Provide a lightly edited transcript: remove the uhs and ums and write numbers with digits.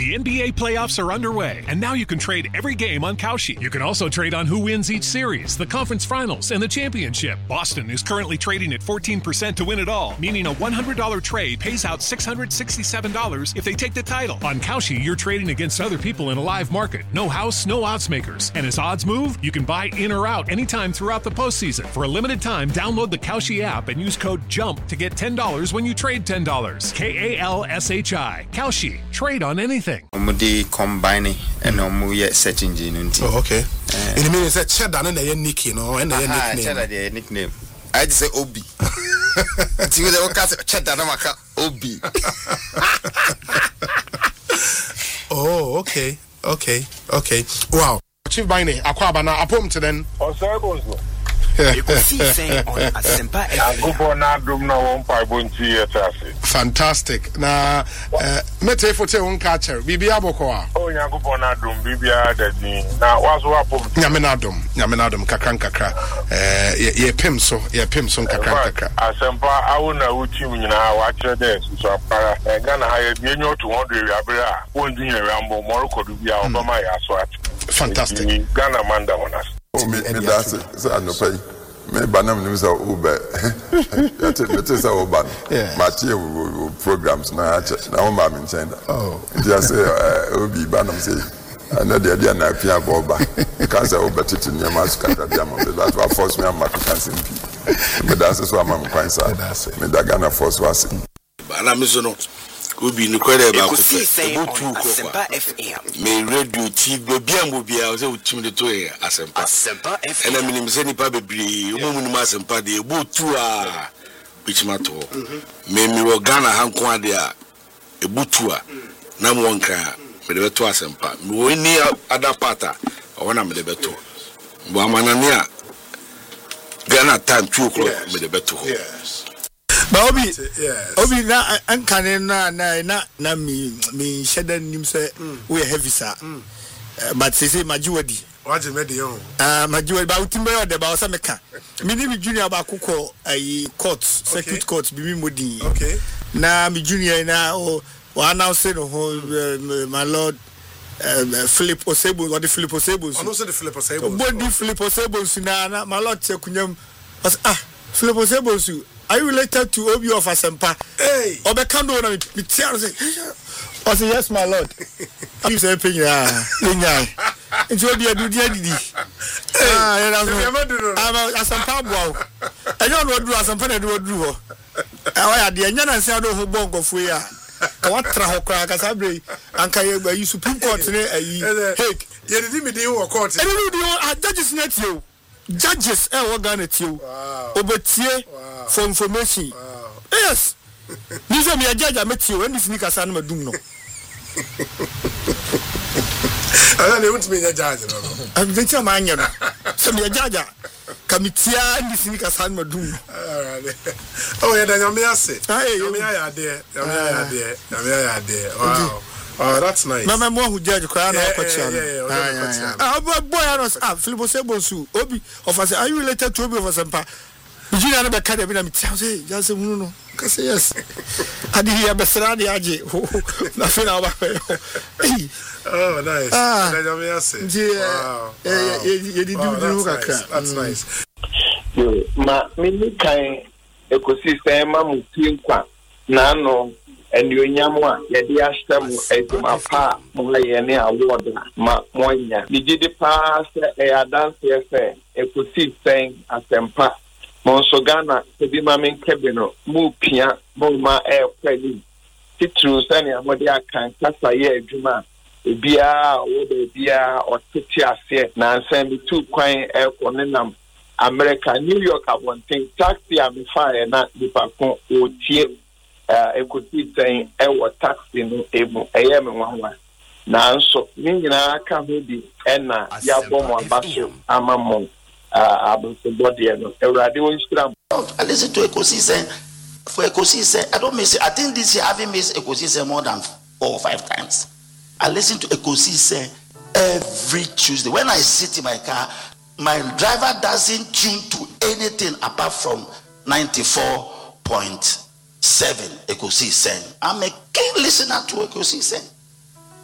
The NBA playoffs are underway, and now you can trade every game on Kalshi. You can also trade on who wins each series, the conference finals, and the championship. Boston is currently trading at 14% to win it all, meaning a $100 trade pays out $667 if they take the title. On Kalshi, you're trading against other people in a live market. No house, no odds makers. And as odds move, you can buy in or out anytime throughout the postseason. For a limited time, download the Kalshi app and use code JUMP to get $10 when you trade $10. KALSHI. Kalshi. Trade on anything. Omudi combining and omuye search engine. Oh, okay. It means that cheddar and a nickname, and a nickname. Cheddar nickname. I just say Obi. See the cast cheddar namaka Obi. Oh, okay. Wow. Chief Bine, Aquabana, apom to then. Oh, sorry, fantastic. Na mete fote won catcher. Bibia boko. Oh, Yakubona dum Bibia dadin. Na was wapo. Nyamenadum kakra. Ye pim so kakra. Asempa awuna uchi nyina wa kire dey so para. Gana ha ye nyo 200 abira. Won din rambo moroko du bia obama ya so at. Fantastic. Ghana manda onas. Oh, me that's it. No pay. Me banam news are Uber. It is our ban. Matthew programs na ma me send. Oh. Just say Obi banam say. Na dey na pia boba. Because Uber to near Mascata diamond. That was force me am African MP. Me that's so am kwansa. Me da Ghana force was. Banam so no. Obi no kwere ba ko Asempa FM me radio TV bia say utim de to Asempa FM and me say nipa bebre omumu ni Asempa de ebutu a bichima to me wo Ghana hanko ade a ebutu a na mo nka me de beto Asempa me wo ni other part a wona me de beto bo amanane a Ghana time 2 o'clock me de beto. Yes. Obi, Obi na ankane na me sheda nim say we heavy sir. But say majuwadi. What you made yo? Majuwadi ba utimbe yo de ba osa meka. Me ni junior ba kokọ ayi court, circuit court bi mi modi. Okay. Na me junior na o announce no my lord Philip Osebo or the Philip Osebo. I know say the Philip Osebo. Body Philip Osebo na my lord chekunyam. Philip Osebo. Are you related to Obi of Asempa? Hey! Obekando na me tell say, I say yes my lord. You say penya. Nti Obi adu dia didi. Asempa boa. Enyo no duru Asempa na duru ho. Why ade enya na nsia do ho bonkofo yi a. Ka watra ho kra ka sabre anka ye gba yi Supreme Court ne ayi. Hey, ye didi me dey wo court. Eni no dey judges net you. Judges what Ghana tio obetie for information. Yes. Nise me judge ametio when this nika san madum no. Ala ne wunt me judge no. Am vetia manya no. So me judge kamitia this nika san madum no. Oh yeah, then me ase. Me ya there. Wow. Oh, that's nice. Mama mo who judge kwa na kwacha no. Boy anos Philip Osebo su Obi of say are you related to Obi of Asempa? Nigeria na be ka de bi na me tell say just say no ka say yes. Adi here be sra de age. Na fe na ba. Oh nice. Then me ase. Wow. You did do kakra. That's nice. Ma me kan ecosystem ma mu tinkwa na no and you nyamwa yedi ashtamu edumapa mo yene award ma monya digidi pass dance efe ekusi sen Asempa monso Ghana ebi ma men kebeno mu pia mo ma kweli titru sani amode akan kasa ye adwuma ebia wo de bia otiti ase na nsan bi tu kwan ekonenam America New York abonten taxi amifa na dipakon otie ekuti ten ewo taxi no emu me wanwa na nso nyina aka ho di na ya bomo abaso amamon abonso body no ewrade won shira. I listen to ecosystem for ecosystem. I don't miss it. I think this year having missed ecosystem more than 4 or 5 times. I listen to ecosystem every Tuesday. When I sit in my car, my driver doesn't tune to anything apart from 94.7 ecosystem. I'm a keen listener to ecosystem.